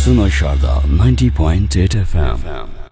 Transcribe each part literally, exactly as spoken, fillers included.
सुनो Sharda ninety point eight F M.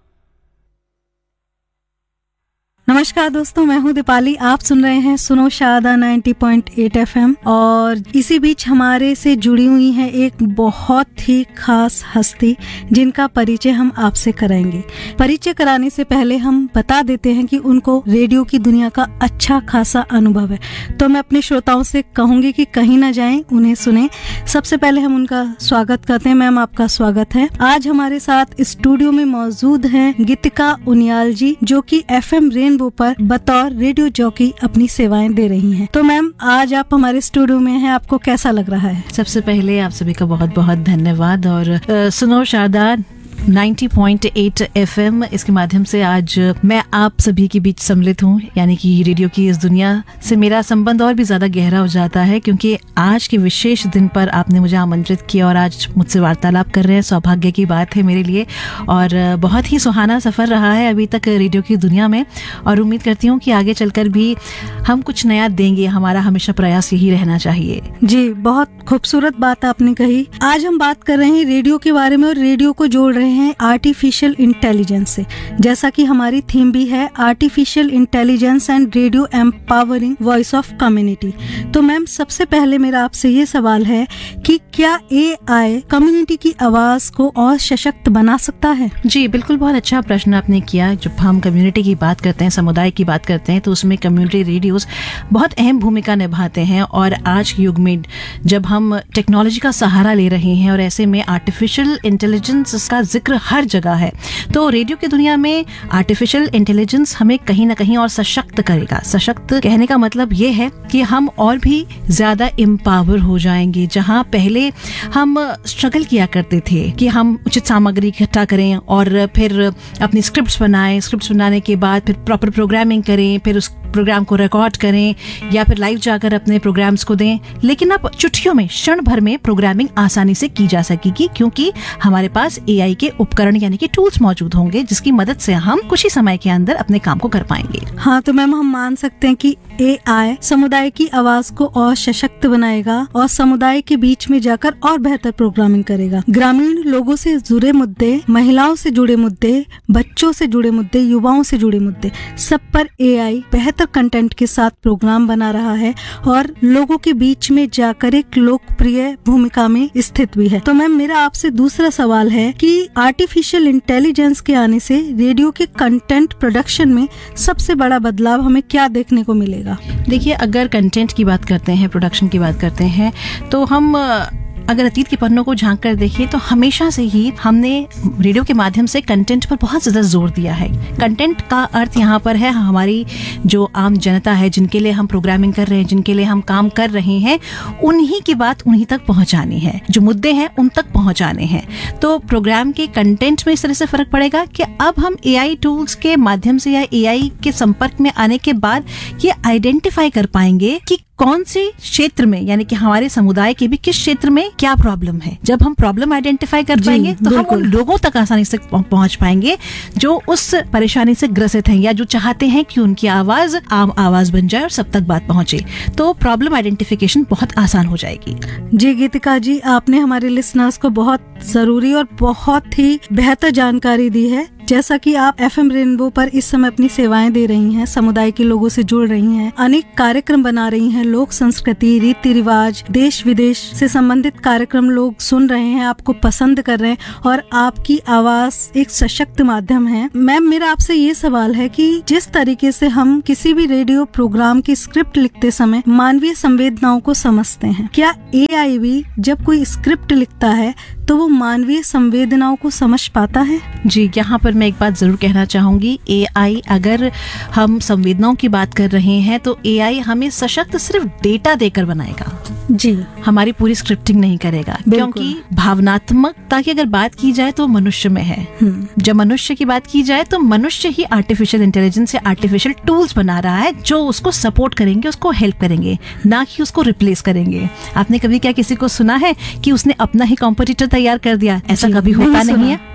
नमस्कार दोस्तों, मैं हूं दीपाली। आप सुन रहे हैं सुनो Sharda ninety point eight F M और इसी बीच हमारे से जुड़ी हुई है एक बहुत ही खास हस्ती जिनका परिचय हम आपसे कराएंगे। परिचय कराने से पहले हम बता देते हैं कि उनको रेडियो की दुनिया का अच्छा खासा अनुभव है, तो मैं अपने श्रोताओं से कहूंगी कि कहीं ना जाएं, उन्हें सुने। सबसे पहले हम उनका स्वागत करते हैं। मैम, आपका स्वागत है। आज हमारे साथ स्टूडियो में मौजूद हैं गीतिका उनियाल जी, जो कि एफ एम रेनबो पर बतौर रेडियो जॉकी अपनी सेवाएं दे रही हैं। तो मैम, आज आप हमारे स्टूडियो में हैं, आपको कैसा लग रहा है? सबसे पहले आप सभी का बहुत बहुत धन्यवाद। और आ, सुनो Sharda ninety point eight F M, इसके माध्यम से आज मैं आप सभी के बीच सम्मिलित हूँ, यानी कि रेडियो की इस दुनिया से मेरा संबंध और भी ज्यादा गहरा हो जाता है, क्योंकि आज के विशेष दिन पर आपने मुझे आमंत्रित किया और आज मुझसे वार्तालाप कर रहे हैं। सौभाग्य की बात है मेरे लिए और बहुत ही सुहाना सफर रहा है अभी तक रेडियो की दुनिया में, और उम्मीद करती हूँ कि आगे चलकर भी हम कुछ नया देंगे। हमारा हमेशा प्रयास यही रहना चाहिए। जी, बहुत खूबसूरत बात आपने कही। आज हम बात कर रहे हैं रेडियो के बारे में और रेडियो को जोड़ रहे हैं आर्टिफिशियल इंटेलिजेंस से। जैसा कि हमारी थीम भी है artificial intelligence and radio empowering voice of community. तो मैम, सबसे पहले मेरा आपसे ये सवाल है कि क्या ए आई कम्युनिटी की आवाज को और सशक्त बना सकता है? जी बिल्कुल, बहुत अच्छा प्रश्न आपने किया। जब हम कम्युनिटी की बात करते हैं, समुदाय की बात करते हैं, तो उसमें कम्युनिटी रेडियोस बहुत अहम भूमिका निभाते हैं। और आज के युग में जब हम टेक्नोलॉजी का सहारा ले रहे हैं और ऐसे में आर्टिफिशियल इंटेलिजेंस का जिक्र हर जगह है, तो रेडियो की दुनिया में आर्टिफिशियल इंटेलिजेंस हमें कहीं ना कहीं और सशक्त करेगा। सशक्त कहने का मतलब ये है कि हम और भी ज्यादा एम्पावर हो जाएंगे। जहां पहले हम स्ट्रगल किया करते थे कि हम उचित सामग्री इकट्ठा करें और फिर अपनी स्क्रिप्ट्स बनाएं, स्क्रिप्ट्स बनाने के बाद फिर प्रॉपर प्रोग्रामिंग करें, फिर उस प्रोग्राम को रिकॉर्ड करें या फिर लाइव जाकर अपने प्रोग्राम्स को दें, लेकिन अब चुटकियों में, क्षण भर में प्रोग्रामिंग आसानी से की जा सकेगी, क्योंकि हमारे पास ए आई के उपकरण यानी कि टूल्स मौजूद होंगे, जिसकी मदद से हम कुछ ही समय के अंदर अपने काम को कर पाएंगे। हाँ, तो मैम, हम मान सकते हैं कि ए आई समुदाय की आवाज को और सशक्त बनाएगा और समुदाय के बीच में जाकर और बेहतर प्रोग्रामिंग करेगा। ग्रामीण लोगों से जुड़े मुद्दे, महिलाओं से जुड़े मुद्दे, बच्चों से जुड़े मुद्दे, युवाओं से जुड़े मुद्दे, सब पर ए आई बेहतर कंटेंट के साथ प्रोग्राम बना रहा है और लोगों के बीच में जाकर एक लोकप्रिय भूमिका में स्थित भी है। तो मैम, मेरा आपसे दूसरा सवाल है कि आर्टिफिशियल इंटेलिजेंस के आने से रेडियो के कंटेंट प्रोडक्शन में सबसे बड़ा बदलाव हमें क्या देखने को मिलेगा? देखिए, अगर कंटेंट की बात करते हैं, प्रोडक्शन की बात करते हैं, तो हम अगर अतीत के पन्नों को झांक कर देखें तो हमेशा से ही हमने रेडियो के माध्यम से कंटेंट पर बहुत ज्यादा जोर दिया है। कंटेंट का अर्थ यहाँ पर है हमारी जो आम जनता है, जिनके लिए हम प्रोग्रामिंग कर रहे हैं, जिनके लिए हम काम कर रहे हैं, उन्हीं की बात उन्हीं तक पहुंचानी है, जो मुद्दे हैं उन तक पहुंचाने हैं। तो प्रोग्राम के कंटेंट में इस तरह से फर्क पड़ेगा कि अब हम ए आई टूल्स के माध्यम से या ए आई के संपर्क में आने के बाद ये आइडेंटिफाई कर पाएंगे कि कौन से क्षेत्र में, यानी कि हमारे समुदाय के भी किस क्षेत्र में क्या प्रॉब्लम है। जब हम प्रॉब्लम आइडेंटिफाई कर पाएंगे तो हम उन लोगों तक आसानी से पहुंच पाएंगे जो उस परेशानी से ग्रसित हैं या जो चाहते हैं कि उनकी आवाज आम आवाज बन जाए और सब तक बात पहुंचे। तो प्रॉब्लम आइडेंटिफिकेशन बहुत आसान हो जाएगी। जी गीतिका जी, आपने हमारे लिसनर्स को बहुत जरूरी और बहुत ही बेहतर जानकारी दी है। जैसा कि आप एफ एम रेनबो पर इस समय अपनी सेवाएं दे रही हैं, समुदाय के लोगों से जुड़ रही हैं, अनेक कार्यक्रम बना रही हैं, लोक संस्कृति, रीति रिवाज, देश विदेश से संबंधित कार्यक्रम लोग सुन रहे हैं, आपको पसंद कर रहे हैं और आपकी आवाज एक सशक्त माध्यम है। मैम, मेरा आपसे ये सवाल है कि जिस तरीके से हम किसी भी रेडियो प्रोग्राम की स्क्रिप्ट लिखते समय मानवीय संवेदनाओं को समझते हैं, क्या ए आई भी जब कोई स्क्रिप्ट लिखता है तो वो मानवीय संवेदनाओं को समझ पाता है? जी, यहाँ पर मैं एक बात जरूर कहना चाहूंगी। ए आई, अगर हम संवेदनाओं की बात कर रहे हैं तो ए आई हमें सशक्त सिर्फ डेटा देकर बनाएगा। जी, हमारी पूरी स्क्रिप्टिंग नहीं करेगा, क्योंकि भावनात्मकता की अगर बात की जाए तो मनुष्य में है। जब मनुष्य की बात की जाए तो मनुष्य ही आर्टिफिशियल इंटेलिजेंस या आर्टिफिशियल टूल्स बना रहा है जो उसको सपोर्ट करेंगे, उसको हेल्प करेंगे, ना कि उसको रिप्लेस करेंगे। आपने कभी क्या किसी को सुना है कि उसने अपना ही कॉम्पिटिटर तैयार कर दिया? ऐसा कभी होता नहीं है। और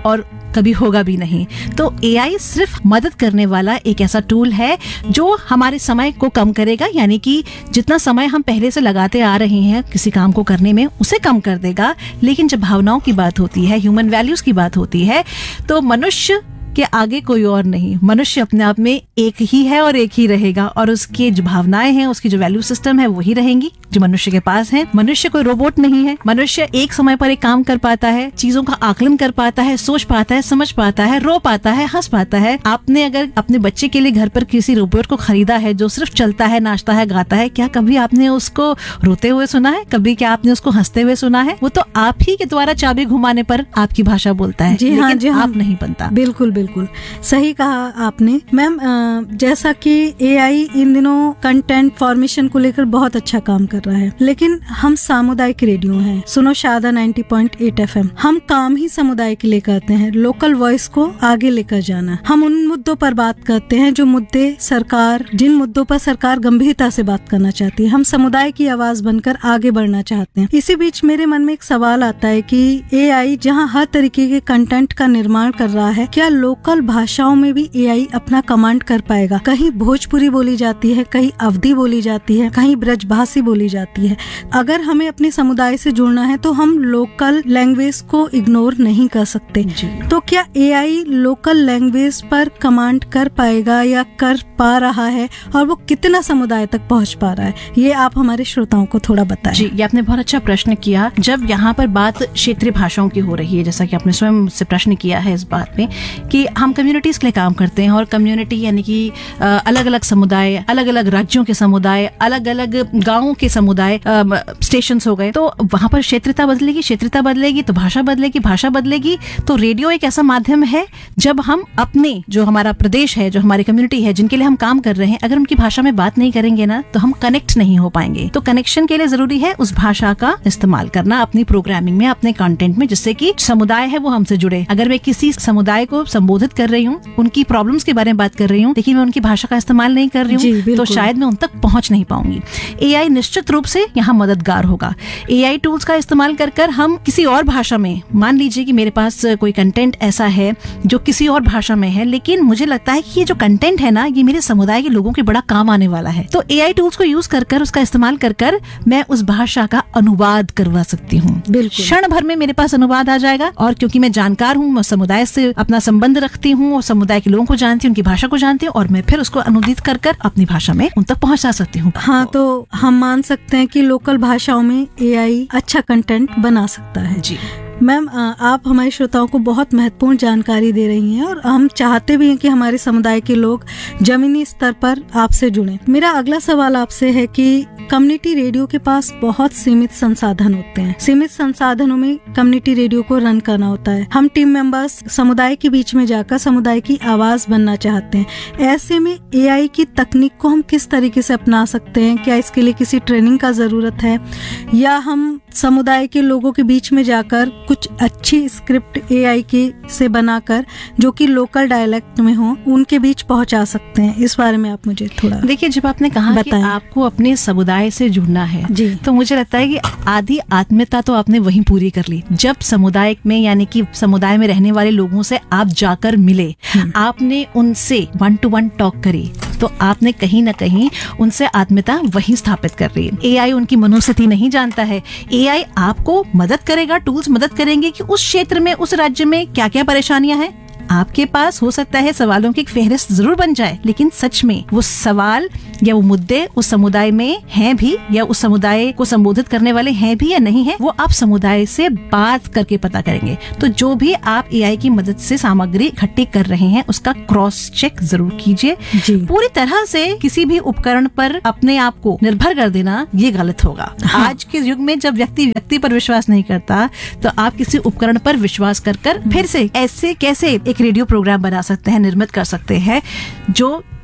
कभी होगा भी नहीं। तो एआई सिर्फ मदद करने वाला एक ऐसा टूल है जो हमारे समय को कम करेगा, यानी कि जितना समय हम पहले से लगाते आ रहे हैं किसी काम को करने में उसे कम कर देगा। लेकिन जब भावनाओं की बात होती है, ह्यूमन वैल्यूज की बात होती है, तो मनुष्य के आगे कोई और नहीं। मनुष्य अपने आप में एक ही है और एक ही रहेगा, और उसकी जो भावनाएं हैं, उसकी जो वैल्यू सिस्टम है वही रहेंगी जो मनुष्य के पास है। मनुष्य कोई रोबोट नहीं है। मनुष्य एक समय पर एक काम कर पाता है, चीजों का आकलन कर पाता है, सोच पाता है, समझ पाता है, रो पाता है, हंस पाता है। आपने अगर अपने बच्चे के लिए घर पर किसी रोबोट को खरीदा है जो सिर्फ चलता है, नाचता है, गाता है, क्या कभी आपने उसको रोते हुए सुना है? कभी क्या आपने उसको हंसते हुए सुना है? वो तो आप ही के द्वारा चाबी घुमाने पर आपकी भाषा बोलता है, जी हाँ, जी हाँ, आप नहीं बनता। बिल्कुल बिल्कुल सही कहा आपने मैम। जैसा कि एआई इन दिनों कंटेंट फॉर्मेशन को लेकर बहुत अच्छा काम कर रहा है, लेकिन हम सामुदायिक रेडियो हैं, सुनो शारदा नब्बे पॉइंट आठ एफएम। हम काम ही समुदाय के लिए करते हैं, लोकल वॉइस को आगे लेकर जाना। हम उन मुद्दों पर बात करते हैं जो मुद्दे सरकार जिन मुद्दों पर सरकार गंभीरता से बात करना चाहती है। हम समुदाय की आवाज बनकर आगे बढ़ना चाहते हैं। इसी बीच मेरे मन में एक सवाल आता है कि एआई जहां हर तरीके के कंटेंट का निर्माण कर रहा है, क्या लोकल भाषाओं में भी एआई अपना कमांड कर पाएगा? कहीं भोजपुरी बोली जाती है, कहीं अवधी बोली जाती है, कहीं ब्रजभाषी बोली जाती है। अगर हमें अपने समुदाय से जुड़ना है तो हम लोकल लैंग्वेज को इग्नोर नहीं कर सकते। तो क्या एआई लोकल लैंग्वेज पर कमांड कर पाएगा या कर पा रहा है, और वो कितना समुदाय तक पहुंच पा रहा है? ये आप हमारे श्रोताओं को थोड़ा बताएं। जी, ये आपने बहुत अच्छा प्रश्न किया। जब यहाँ पर बात क्षेत्रीय भाषाओं की हो रही है, जैसा कि आपने स्वयं से प्रश्न किया है इस बात में कि हम कम्युनिटीज के लिए काम करते हैं, और कम्युनिटी यानी कि अलग अलग समुदाय, अलग अलग राज्यों के समुदाय, अलग अलग गांवों के समुदाय, स्टेशंस हो गए, तो वहां पर क्षेत्रीयता बदलेगी, क्षेत्रीयता बदलेगी तो भाषा बदलेगी, भाषा बदलेगी तो रेडियो एक ऐसा माध्यम है जब हम अपने जो हमारा प्रदेश है, जो हमारी कम्युनिटी है, जिनके लिए हम काम कर रहे हैं, अगर उनकी भाषा में बात नहीं करेंगे ना तो हम कनेक्ट नहीं हो पाएंगे। तो कनेक्शन के लिए जरूरी है उस भाषा का इस्तेमाल करना अपनी प्रोग्रामिंग में, अपने कंटेंट में, जिससे कि समुदाय है वो हमसे जुड़े। अगर मैं किसी समुदाय को संबोधित कर रही हूँ, उनकी प्रॉब्लम्स के बारे में बात कर रही हूँ, लेकिन मैं उनकी भाषा का इस्तेमाल नहीं कर रही हूँ, तो शायद मैं उन तक पहुंच नहीं पाऊंगी। एआई निश्चित रूप से यहाँ मददगार होगा। एआई टूल्स का इस्तेमाल कर कर हम किसी और भाषा में, मान लीजिए कि मेरे पास कोई कंटेंट ऐसा है जो किसी और भाषा में है, लेकिन मुझे लगता है कि ये जो कंटेंट है ना, ये मेरे समुदाय के लोगों के बड़ा काम आने वाला है, तो एआई टूल्स को यूज कर कर, उसका इस्तेमाल कर कर मैं उस भाषा का अनुवाद करवा सकती हूँ। क्षण भर में मेरे पास अनुवाद आ जाएगा, और क्योंकि मैं जानकार हूँ, मैं समुदाय से अपना संबंध रखती हूँ और समुदाय के लोगों को जानती हूँ, उनकी भाषा को जानती हूँ, और मैं फिर उसको अनुदित कर कर अपनी भाषा में उन तक पहुँचा सकती हूँ। हाँ, तो हम मान सकते हैं कि लोकल भाषाओं में एआई अच्छा कंटेंट बना सकता है। जी मैम, आप हमारे श्रोताओं को बहुत महत्वपूर्ण जानकारी दे रही हैं, और हम चाहते भी हैं कि हमारे समुदाय के लोग जमीनी स्तर पर आपसे जुड़ें। मेरा अगला सवाल आपसे है कि कम्युनिटी रेडियो के पास बहुत सीमित संसाधन होते हैं। सीमित संसाधनों में कम्युनिटी रेडियो को रन करना होता है। हम टीम मेंबर्स समुदाय के बीच में जाकर समुदाय की आवाज बनना चाहते हैं। ऐसे में एआई की तकनीक को हम किस तरीके से अपना सकते हैं? क्या इसके लिए किसी ट्रेनिंग का जरूरत है, या हम समुदाय के लोगों के बीच में जाकर कुछ अच्छी स्क्रिप्ट एआई की से बनाकर जो कि लोकल डायलेक्ट में हो उनके बीच पहुंचा सकते हैं? इस बारे में आप मुझे थोड़ा देखिए। जब आपने कहा कि आपको अपने समुदाय से जुड़ना है, जी, तो मुझे लगता है कि आधी आत्मीयता तो आपने वहीं पूरी कर ली। जब समुदाय में, यानी कि समुदाय में रहने वाले लोगों से आप जाकर मिले, आपने उनसे वन टू वन टॉक करी, तो आपने कहीं ना कहीं उनसे आत्मीयता वहीं स्थापित कर रही है। एआई उनकी मनोस्थिति नहीं जानता है। एआई आपको मदद करेगा, टूल्स मदद करेंगे कि उस क्षेत्र में, उस राज्य में क्या क्या परेशानियां हैं। आपके पास हो सकता है सवालों की एक फेहरिस्त जरूर बन जाए, लेकिन सच में वो सवाल या वो मुद्दे उस समुदाय में हैं भी, या उस समुदाय को संबोधित करने वाले हैं भी या नहीं है, वो आप समुदाय से बात करके पता करेंगे। तो जो भी आप एआई की मदद से सामग्री इकट्ठी कर रहे हैं उसका क्रॉस चेक जरूर कीजिए। पूरी तरह से किसी भी उपकरण पर अपने आप को निर्भर कर देना ये गलत होगा। हाँ। आज के युग में जब व्यक्ति व्यक्ति पर विश्वास नहीं करता, तो आप किसी उपकरण पर विश्वास कर कर फिर से ऐसे कैसे एक रेडियो प्रोग्राम बना सकते हैं, निर्मित कर सकते हैं जो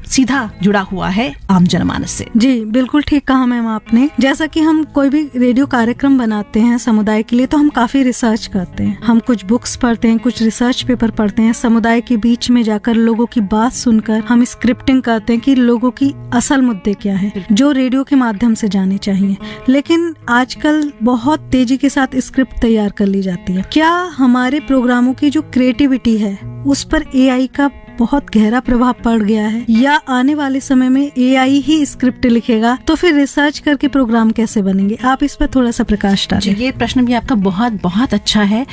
सीधा जुड़ा हुआ है आम जनमानस से। जी बिल्कुल ठीक कहा मैम आपने। जैसा कि हम कोई भी रेडियो कार्यक्रम बनाते हैं समुदाय के लिए, तो हम काफी रिसर्च करते हैं, हम कुछ बुक्स पढ़ते हैं, कुछ रिसर्च पेपर पढ़ते हैं, समुदाय के बीच में जाकर लोगों की बात सुनकर हम स्क्रिप्टिंग करते हैं कि लोगों की असल मुद्दे क्या है जो रेडियो के माध्यम से जाने चाहिए। लेकिन आजकल बहुत तेजी के साथ स्क्रिप्ट तैयार कर ली जाती है। क्या हमारे प्रोग्रामों की जो क्रिएटिविटी है उस पर एआई का बहुत गहरा प्रभाव पड़ गया है, या आने वाले समय में एआई ही स्क्रिप्ट लिखेगा तो फिर रिसर्च करके प्रोग्राम कैसे बनेंगे? आप इस पर थोड़ा सा प्रकाश डालें। ये प्रश्न भी आपका बहुत बहुत अच्छा है।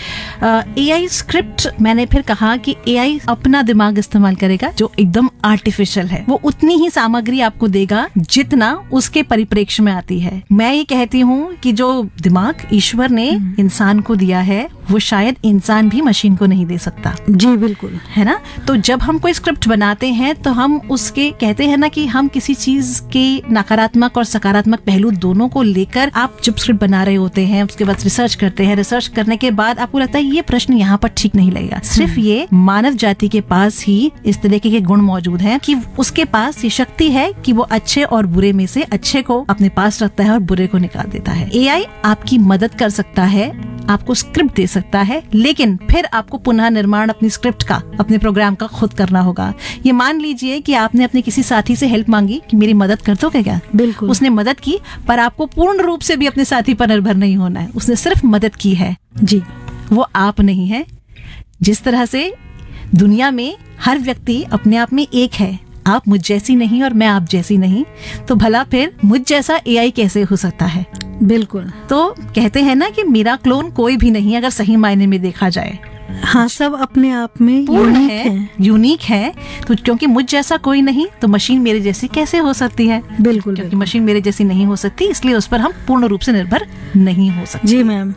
एआई स्क्रिप्ट, मैंने फिर कहा कि एआई अपना दिमाग इस्तेमाल करेगा जो एकदम आर्टिफिशियल है। वो उतनी ही सामग्री आपको देगा जितना उसके परिप्रेक्ष्य में आती है। मैं ये कहती हूँ कि जो दिमाग ईश्वर ने इंसान को दिया है वो शायद इंसान भी मशीन को नहीं दे सकता। जी बिल्कुल, है ना। तो जब हम कोई स्क्रिप्ट बनाते हैं तो हम उसके, कहते हैं ना कि हम किसी चीज के नकारात्मक और सकारात्मक पहलू दोनों को लेकर आप जब स्क्रिप्ट बना रहे होते हैं, उसके बाद रिसर्च करते हैं। रिसर्च करने के बाद आपको लगता है ये प्रश्न यहाँ पर ठीक नहीं लगेगा। सिर्फ ये मानव जाति के पास ही इस तरीके के गुण मौजूद हैं कि उसके पास ये शक्ति है कि वो अच्छे और बुरे में से अच्छे को अपने पास रखता है और बुरे को निकाल देता है। एआई आपकी मदद कर सकता है, आपको स्क्रिप्ट दे सकता है, लेकिन फिर आपको पुनः निर्माण अपनी स्क्रिप्ट का, अपने प्रोग्राम का खुद करना होगा। ये मान लीजिए कि आपने अपने किसी साथी से हेल्प मांगी कि मेरी मदद कर दोगे क्या? बिल्कुल। उसने मदद की, पर आपको पूर्ण रूप से भी अपने साथी पर निर्भर नहीं होना है। उसने सिर्फ मदद की है। जी, वो आप नहीं है। जिस तरह से दुनिया में हर व्यक्ति अपने आप में एक है, आप मुझ जैसी नहीं और मैं आप जैसी नहीं, तो भला फिर मुझ जैसा एआई कैसे हो सकता है? बिल्कुल। तो कहते हैं ना कि मेरा क्लोन कोई भी नहीं, अगर सही मायने में देखा जाए। हाँ, सब अपने आप में पूर्ण यूनिक है, है। यूनिक है। तो क्योंकि मुझ जैसा कोई नहीं, तो मशीन मेरे जैसी कैसे हो सकती है? बिल्कुल, क्योंकि मशीन मेरे जैसी नहीं हो सकती, इसलिए उस पर हम पूर्ण रूप से निर्भर नहीं हो सकते। जी मैम,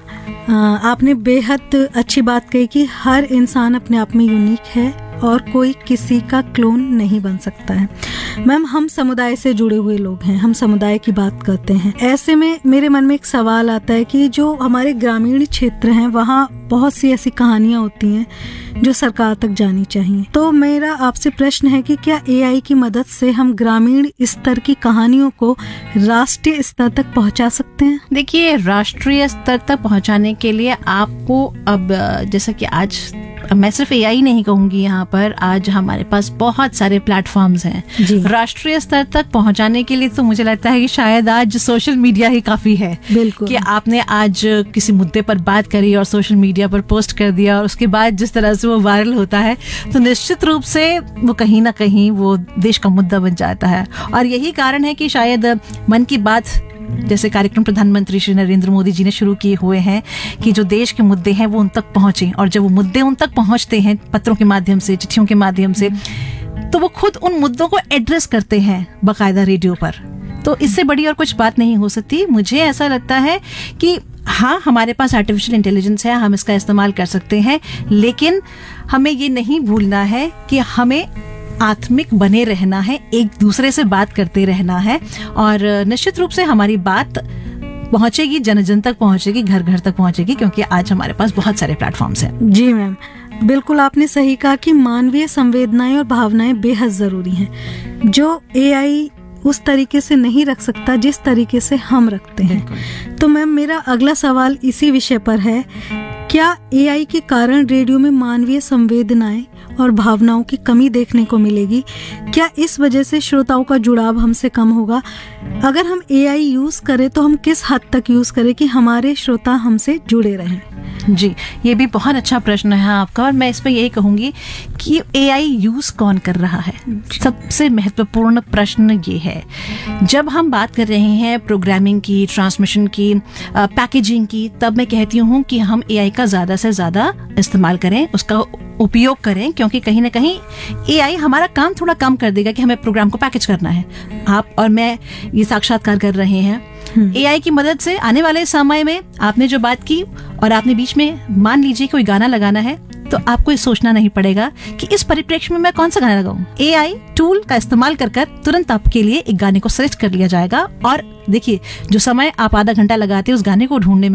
आपने बेहद अच्छी बात कही कि हर इंसान अपने आप में यूनिक है और कोई किसी का क्लोन नहीं बन सकता है। मैम, हम समुदाय से जुड़े हुए लोग हैं, हम समुदाय की बात करते हैं। ऐसे में मेरे मन में एक सवाल आता है कि जो हमारे ग्रामीण क्षेत्र हैं वहाँ बहुत सी ऐसी कहानियाँ होती हैं जो सरकार तक जानी चाहिए। तो मेरा आपसे प्रश्न है कि क्या एआई की मदद से हम ग्रामीण स्तर की कहानियों को राष्ट्रीय स्तर तक पहुंचा सकते हैं? देखिए, राष्ट्रीय स्तर तक पहुंचाने के लिए आपको अब, जैसा कि आज मैं सिर्फ एआई नहीं कहूंगी, यहाँ पर आज हमारे पास बहुत सारे प्लेटफॉर्म्स हैं राष्ट्रीय स्तर तक पहुंचाने के लिए। तो मुझे लगता है कि शायद आज सोशल मीडिया ही काफी है। बिल्कुल, कि आपने आज किसी मुद्दे पर बात करी और सोशल मीडिया पर पोस्ट कर दिया और उसके बाद जिस तरह से वो वायरल होता है, तो निश्चित रूप से वो कहीं ना कहीं वो देश का मुद्दा बन जाता है। और यही कारण है कि शायद मन की बात जैसे कार्यक्रम प्रधानमंत्री श्री नरेंद्र मोदी जी ने शुरू किए हुए हैं कि जो देश के मुद्दे हैं वो उन तक पहुंचे, और जब वो मुद्दे उन तक पहुंचते हैं पत्रों के माध्यम से, चिट्ठियों के माध्यम से, तो वो खुद उन मुद्दों को एड्रेस करते हैं बाकायदा रेडियो पर। तो इससे बड़ी और कुछ बात नहीं हो सकती। मुझे ऐसा लगता है कि हाँ, हमारे पास आर्टिफिशियल इंटेलिजेंस है, हम इसका इस्तेमाल कर सकते हैं, लेकिन हमें ये नहीं भूलना है कि हमें आत्मिक बने रहना है, एक दूसरे से बात करते रहना है, और निश्चित रूप से हमारी बात पहुंचेगी, जन जन तक पहुंचेगी, घर घर तक पहुंचेगी, क्योंकि आज हमारे पास बहुत सारे प्लेटफॉर्म्स हैं। जी मैम, बिल्कुल आपने सही कहा कि मानवीय संवेदनाएं और भावनाएं बेहद जरूरी हैं, जो एआई उस तरीके से नहीं रख सकता जिस तरीके से हम रखते हैं। तो मैम, मेरा अगला सवाल इसी विषय पर है, क्या एआई के कारण रेडियो में मानवीय संवेदनाएं और भावनाओं की कमी देखने को मिलेगी? क्या इस वजह से श्रोताओं का जुड़ाव हमसे कम होगा? अगर हम एआई यूज करें तो हम किस हद तक यूज करें कि हमारे श्रोता हमसे जुड़े रहें? जी, ये भी बहुत अच्छा प्रश्न है आपका, और मैं इस पर यही कहूंगी कि एआई यूज कौन कर रहा है। सबसे महत्वपूर्ण प्रश्न ये है, जब हम बात कर रहे हैं प्रोग्रामिंग की, ट्रांसमिशन की, पैकेजिंग की, तब मैं कहती हूँ कि हम एआई का ज्यादा से ज्यादा इस्तेमाल करें, उसका उपयोग करें, क्योंकि कहीं ना कहीं एआई हमारा काम थोड़ा कम कर देगा कि हमें प्रोग्राम को पैकेज करना है। आप और मैं ये साक्षात्कार कर रहे हैं, एआई की मदद से आने वाले समय में आपने जो बात की और आपने बीच में मान लीजिए कोई गाना लगाना है, तो आपको ये सोचना नहीं पड़ेगा कि इस परिप्रेक्ष्य में मैं कौन सा गाना लगाऊं। एआई टूल का इस्तेमाल कर कर तुरंत आपके लिए एक गाने को सर्च कर लिया जाएगा, और देखिए, जो समय आप आधा घंटा लगाते हैं उस गाने को ढूंढने में,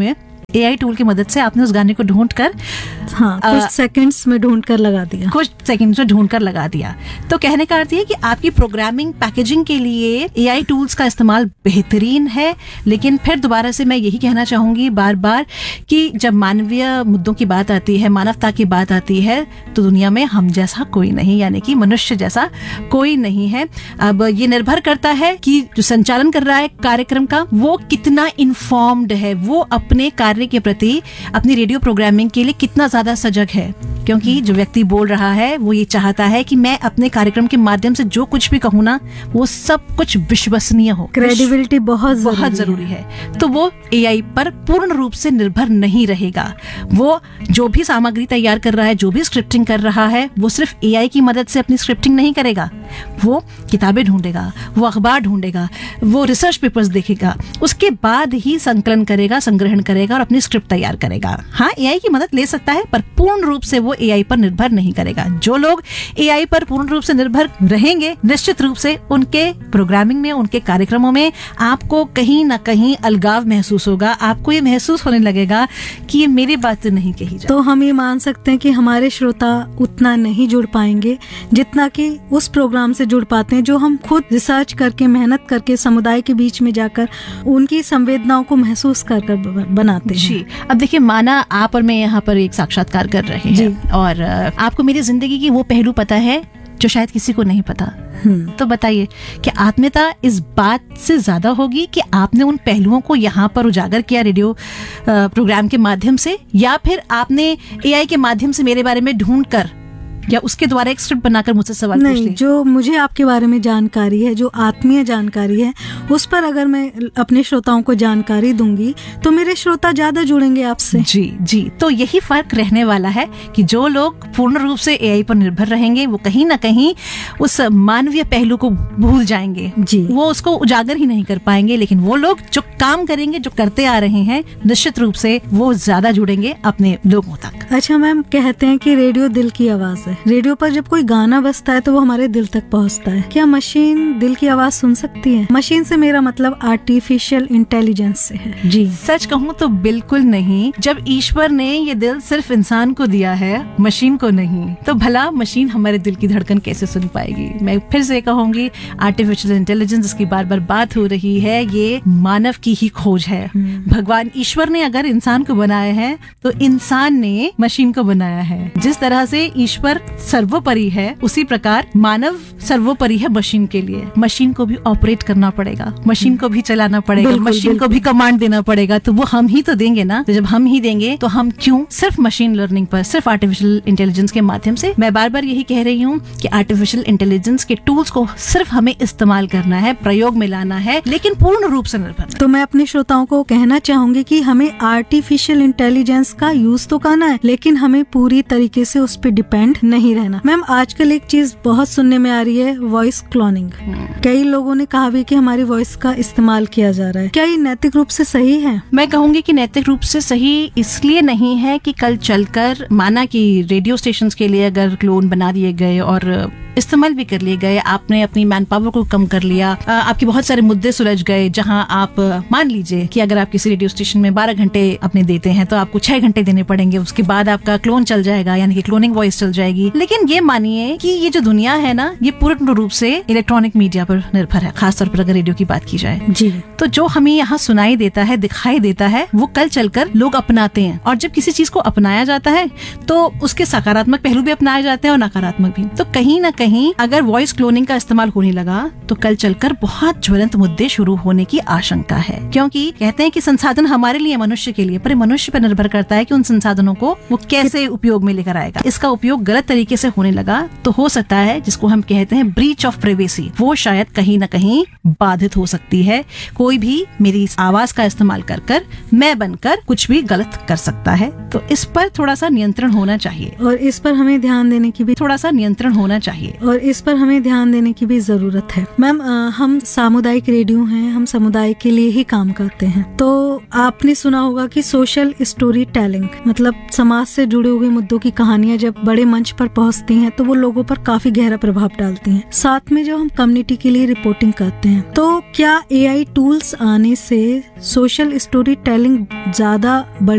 एआई टूल की मदद से आपने उस गाने को ढूंढ कर हाँ, कुछ सेकंड्स में ढूंढ कर लगा दिया कुछ सेकंड्स में ढूंढ कर लगा दिया। तो कहने का अर्थ ये कि आपकी प्रोग्रामिंग पैकेजिंग के लिए एआई टूल्स का इस्तेमाल बेहतरीन है। लेकिन फिर दोबारा से मैं यही कहना चाहूंगी बार बार कि जब मानवीय मुद्दों की बात आती है, मानवता की बात आती है, तो दुनिया में हम जैसा कोई नहीं, यानी कि मनुष्य जैसा कोई नहीं है। अब ये निर्भर करता है कि जो संचालन कर रहा है कार्यक्रम का वो कितना इन्फॉर्म्ड है, वो अपने कार्य के प्रति, अपनी रेडियो प्रोग्रामिंग के लिए कितना ज्यादा सजग है। क्योंकि जो व्यक्ति बोल रहा है वो ये चाहता है कि मैं अपने कार्यक्रम के माध्यम से जो कुछ भी कहूँ ना वो सब कुछ विश्वसनीय हो, क्रेडिबिलिटी बहुत बहुत जरूरी है, है। तो वो एआई पर पूर्ण रूप से निर्भर नहीं रहेगा। वो जो भी सामग्री तैयार कर रहा है, जो भी स्क्रिप्टिंग कर रहा है, वो सिर्फ एआई की मदद से अपनी स्क्रिप्टिंग नहीं करेगा। वो किताबें ढूंढेगा, वो अखबार ढूंढेगा, वो रिसर्च पेपर्स देखेगा, उसके बाद ही संकलन करेगा, संग्रहण करेगा और अपनी स्क्रिप्ट तैयार करेगा। हाँ, एआई की मदद ले सकता है पर पूर्ण रूप से वो एआई पर निर्भर नहीं करेगा। जो लोग एआई पर पूर्ण रूप से निर्भर रहेंगे, निश्चित रूप से उनके प्रोग्रामिंग में, उनके कार्यक्रमों में आपको कहीं ना कहीं अलगाव महसूस होगा। आपको ये महसूस होने लगेगा कि ये मेरी बात नहीं कही जाए। तो हम ये मान सकते हैं कि हमारे श्रोता उतना नहीं जुड़ पाएंगे जितना कि उस प्रोग्राम से जुड़ पाते हैं जो हम खुद रिसर्च करके, मेहनत करके, समुदाय के बीच में जाकर उनकी संवेदनाओं को महसूस कर कर बनाते हैं। जी, अब देखिए, माना आप और मैं यहाँ पर एक साक्षात्कार कर रहे हैं और आपको मेरी जिंदगी की वो पहलू पता है जो शायद किसी को नहीं पता। तो बताइए कि आत्मीयता इस बात से ज्यादा होगी कि आपने उन पहलुओं को यहाँ पर उजागर किया रेडियो प्रोग्राम के माध्यम से, या फिर आपने एआई के माध्यम से मेरे बारे में ढूंढ कर या उसके द्वारा एक स्क्रिप्ट बनाकर मुझसे सवाल पूछ ले। जो मुझे आपके बारे में जानकारी है, जो आत्मीय जानकारी है, उस पर अगर मैं अपने श्रोताओं को जानकारी दूंगी तो मेरे श्रोता ज्यादा जुड़ेंगे आपसे। जी जी, तो यही फर्क रहने वाला है कि जो लोग पूर्ण रूप से एआई पर निर्भर रहेंगे वो कहीं ना कहीं उस मानवीय पहलू को भूल जाएंगे। जी, वो उसको उजागर ही नहीं कर पाएंगे। लेकिन वो लोग जो काम करेंगे, जो करते आ रहे हैं, निश्चित रूप से वो ज्यादा जुड़ेंगे अपने लोगों तक। अच्छा मैम, कहते हैं कि रेडियो दिल की आवाज है। रेडियो पर जब कोई गाना बजता है तो वो हमारे दिल तक पहुंचता है। क्या मशीन दिल की आवाज सुन सकती है? मशीन से मेरा मतलब आर्टिफिशियल इंटेलिजेंस से है। जी, सच कहूँ तो बिल्कुल नहीं। जब ईश्वर ने ये दिल सिर्फ इंसान को दिया है, मशीन को नहीं, तो भला मशीन हमारे दिल की धड़कन कैसे सुन पाएगी? मैं फिर से कहूंगी, आर्टिफिशियल इंटेलिजेंस जिसकी बार बार बात हो रही है, ये मानव की ही खोज है। भगवान ईश्वर ने अगर इंसान को बनाया है तो इंसान ने मशीन को बनाया है। जिस तरह से ईश्वर सर्वोपरि है, उसी प्रकार मानव सर्वोपरि है मशीन के लिए। मशीन को भी ऑपरेट करना पड़ेगा, मशीन को भी चलाना पड़ेगा, मशीन को भी कमांड देना पड़ेगा। तो वो हम ही तो देंगे ना। तो जब हम ही देंगे तो हम क्यों सिर्फ मशीन लर्निंग पर, सिर्फ आर्टिफिशियल इंटेलिजेंस के माध्यम से? मैं बार बार यही कह रही हूँ कि आर्टिफिशियल इंटेलिजेंस के टूल्स को सिर्फ हमें इस्तेमाल करना है, प्रयोग में लाना है, लेकिन पूर्ण रूप से निर्भर। तो मैं अपने श्रोताओं को कहना चाहूंगी कि हमें आर्टिफिशियल इंटेलिजेंस का यूज तो करना है, लेकिन हमें पूरी तरीके से उस पर डिपेंड नहीं रहना। मैम, आजकल एक चीज बहुत सुनने में आ रही है, वॉइस क्लोनिंग। कई लोगों ने कहा भी कि हमारी वॉइस का इस्तेमाल किया जा रहा है। क्या ये नैतिक रूप से सही है? मैं कहूंगी कि नैतिक रूप से सही इसलिए नहीं है कि कल चलकर माना कि रेडियो स्टेशंस के लिए अगर क्लोन बना दिए गए और इस्तेमाल भी कर लिए गए, आपने अपनी मैन पावर को कम कर लिया, आपके बहुत सारे मुद्दे सुलझ गए। जहां आप मान लीजिए कि अगर आप किसी रेडियो स्टेशन में बारह घंटे अपने देते हैं तो आपको छह घंटे देने पड़ेंगे, उसके बाद आपका क्लोन चल जाएगा, यानी कि क्लोनिंग वॉइस चल जाएगी। लेकिन ये मानिए कि ये जो दुनिया है ना, ये पूर्ण रूप से इलेक्ट्रॉनिक मीडिया पर निर्भर है, खासतौर पर अगर रेडियो की बात की जाए। जी, तो जो हमें यहाँ सुनाई देता है, दिखाई देता है, वो कल चलकर लोग अपनाते हैं। और जब किसी चीज को अपनाया जाता है तो उसके सकारात्मक पहलू भी अपनाए जाते हैं और नकारात्मक भी। तो कहीं ना कहीं अगर वॉइस क्लोनिंग का इस्तेमाल होने लगा तो कल चलकर बहुत ज्वलंत मुद्दे शुरू होने की आशंका है। क्योंकि कहते हैं कि संसाधन हमारे लिए, मनुष्य के लिए, पर मनुष्य पर निर्भर करता है कि उन संसाधनों को वो कैसे उपयोग में लेकर आएगा। इसका उपयोग गलत तरीके से होने लगा तो हो सकता है, जिसको हम कहते हैं ब्रीच ऑफ प्राइवेसी, वो शायद कहीं ना कहीं बाधित हो सकती है। कोई भी मेरी आवाज का इस्तेमाल कर कर मैं बनकर कुछ भी गलत कर सकता है। तो इस पर थोड़ा सा नियंत्रण होना चाहिए, और इस पर हमें ध्यान देने की भी थोड़ा सा नियंत्रण होना चाहिए और इस पर हमें ध्यान देने की भी जरूरत है। मैम, हम सामुदायिक रेडियो हैं, हम समुदाय के लिए ही काम करते हैं। तो आपने सुना होगा कि सोशल स्टोरी टेलिंग, मतलब समाज से जुड़े हुए मुद्दों की कहानियां जब बड़े मंच पर पहुंचती हैं तो वो लोगों पर काफी गहरा प्रभाव डालती हैं। साथ में जब हम कम्युनिटी के लिए रिपोर्टिंग करते हैं, तो क्या एआई टूल्स आने से सोशल स्टोरी टेलिंग ज्यादा बढ़